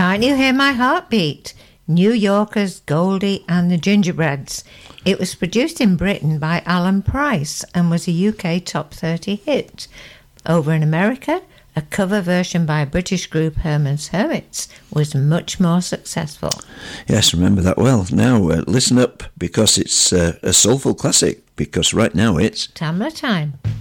Can't You Hear My Heartbeat? New Yorkers, Goldie and the Gingerbreads. It was produced in Britain by Alan Price and was a UK top 30 hit. Over in America, a cover version by a British group, Herman's Hermits, was much more successful. Yes, remember that well. Now, listen up, because it's a soulful classic, because right now it's Tamla time.